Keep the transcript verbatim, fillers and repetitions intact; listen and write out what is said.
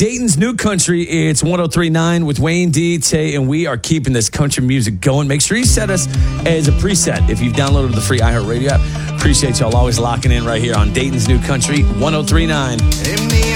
Dayton's New Country. It's one oh three point nine with Wayne D. Tay, and we are keeping this country music going. Make sure you set us as a preset if you've downloaded the free iHeartRadio app. Appreciate y'all always locking in right here on Dayton's New Country, one oh three point nine.